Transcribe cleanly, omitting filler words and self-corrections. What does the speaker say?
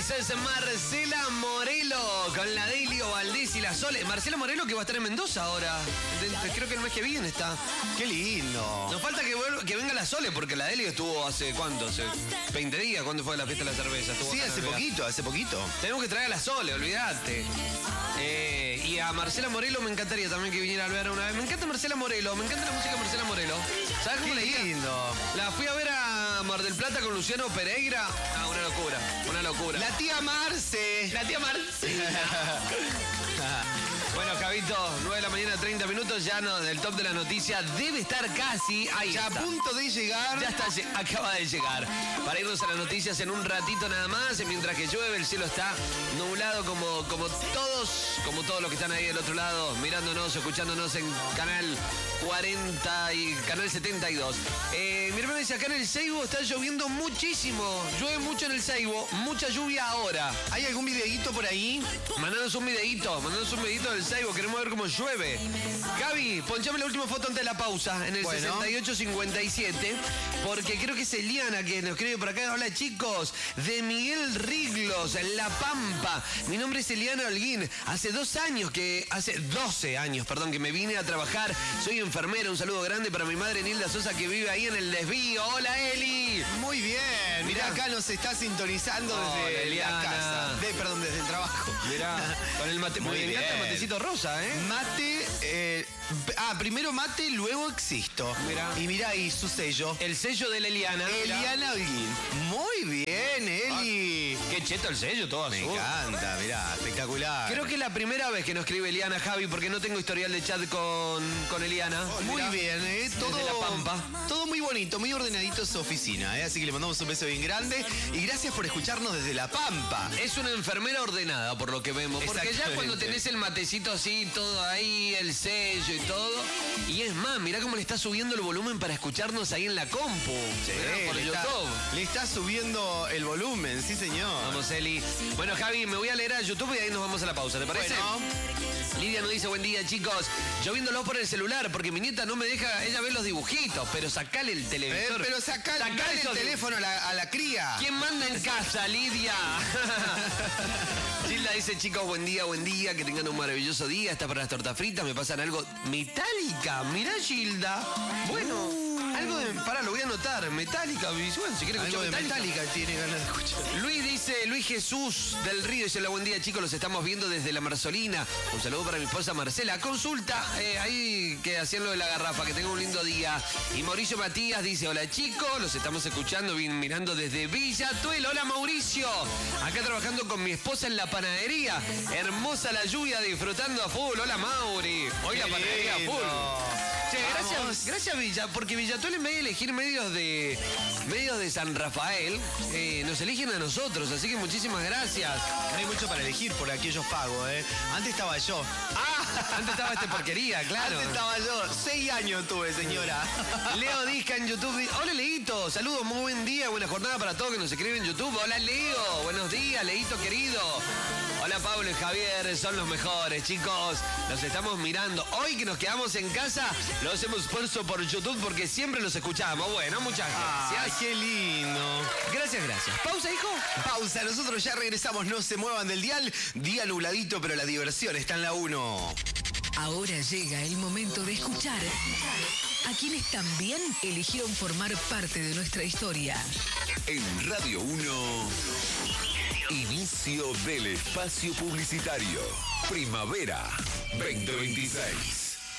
es Marcela Morelo con la Delio Valdés y la Sole. Marcela Morelo que va a estar en Mendoza ahora. Creo que el mes que viene está. Qué lindo. Nos falta que venga la Sole porque la Delio estuvo hace ¿cuánto? Hace 20 días. ¿Cuándo fue la fiesta de la cerveza? Sí, hace poquito. Tenemos que traer a la Sole, olvídate. Y a Marcela Morelo me encantaría también que viniera a ver una vez. Me encanta Marcela Morelo, me encanta la música de Marcela Morelo. ¿Sabes cómo Qué le diría? lindo. La fui a ver a Mar del Plata con Luciano Pereira. Ah, una locura, una locura. La tía Marce. La tía Marce. Bueno, Javito, 9 de la mañana, 30 minutos, ya no, del top de la noticia debe estar casi ahí. Ya está. a punto de llegar. Ya está, acaba de llegar. Para irnos a las noticias en un ratito nada más, mientras que llueve, el cielo está nublado como todos los que están ahí del otro lado, mirándonos, escuchándonos en canal 40 y canal 72. Mi hermano dice, acá en el Seibo está lloviendo muchísimo. Llueve mucho en el Seibo, mucha lluvia ahora. ¿Hay algún videíto por ahí? Mandanos un videíto del Seibo, queremos ver cómo llueve. Gaby, ponchame la última foto antes de la pausa, en el 6857, porque creo que es Eliana que nos escribe por acá. Hola chicos, de Miguel Riglos, en La Pampa. Mi nombre es Eliana Holguín. Hace 12 años que me vine a trabajar. Soy enfermera, un saludo grande para mi madre Nilda Sosa que vive ahí en el Desvío. Hola Eli. Muy bien. Mirá, acá nos está sintonizando desde la casa. Desde el trabajo. Mirá, con el mate. Muy Me encanta el matecito rosa, ¿eh? Mate, primero mate, luego existo. Mirá. Y mirá ahí su sello. El sello de la Eliana. Eliana Holguín. Muy bien, Eli. Qué cheto el sello, todo Me azul. encanta, mirá, espectacular. Creo que es la primera vez que nos escribe Eliana, Javi, porque no tengo historial de chat con Eliana. Muy bien, todo Desde La Pampa. Todo muy bonito, muy ordenadito su oficina, así que le mandamos un beso bien grande y gracias por escucharnos desde La Pampa. Es una enfermera ordenada, por lo que vemos. Porque ya cuando tenés el matecito así, todo ahí, el sello y todo. Y es más, mirá cómo le está subiendo el volumen para escucharnos ahí en la compu. Sí, Por YouTube. Le está subiendo el volumen, sí señor. Vamos, Eli. Bueno, Javi, me voy a leer a YouTube y ahí nos vamos a la pausa, ¿te parece? Bueno. Lidia nos dice, buen día, chicos. Yo viéndolo por el celular, porque mi nieta no me deja, ella ve los dibujitos, pero sacale el televisor. Pero sacale el teléfono a la cría. ¿Quién manda en casa, Lidia? Gilda dice, chicos, buen día, que tengan un maravilloso día. Está para las tortas fritas, me pasan algo metálica. Mirá, Gilda. Bueno, algo de... Pará, lo voy a anotar. Metálica, bueno, si quiere escuchar Algo de Metallica tiene ganas de escuchar. Luis Jesús del Río dice, hola, buen día, chicos, los estamos viendo desde La Marzolina. Un saludo para mi esposa Marcela. Consulta, ahí que hacían lo de la garrafa, que tengan un lindo día. Y Mauricio Matías dice, hola, chicos, los estamos escuchando, mirando desde Villa Tuel. Hola, Mauricio. Acá trabajando con mi esposa en la panadería. Hermosa la lluvia, disfrutando a full. Hola, Mauri. Hoy la panadería a full. Che, gracias Villa, porque Villatuel en vez de elegir medios de San Rafael, nos eligen a nosotros, así que muchísimas gracias. No hay mucho para elegir, por aquí yo pago, Antes estaba yo. Antes estaba esta porquería, claro. Antes estaba yo. 6 años tuve, señora. Leo Disca en YouTube. Hola, Leito. Saludos, muy buen día, buena jornada para todos que nos escriben en YouTube. Hola, Leo. Buenos días, Leito querido. Hola, Pablo y Javier. Son los mejores, chicos. Los estamos mirando. Hoy que nos quedamos en casa, los hemos puesto por YouTube porque siempre los escuchamos. Bueno, muchas gracias. Qué lindo. Gracias. Pausa, hijo. Pausa. Nosotros ya regresamos. No se muevan del dial. Día nubladito, pero la diversión está en la 1. Ahora llega el momento de escuchar a quienes también eligieron formar parte de nuestra historia. En Radio 1, inicio del espacio publicitario. Primavera 2026.